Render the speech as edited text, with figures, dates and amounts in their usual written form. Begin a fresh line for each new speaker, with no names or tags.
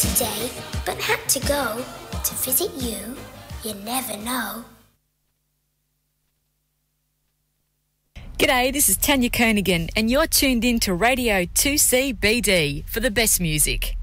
today, but had to go to visit you. You never know.
G'day, this is Tanya Kernaghan and you're tuned in to Radio 2CBD for the best music.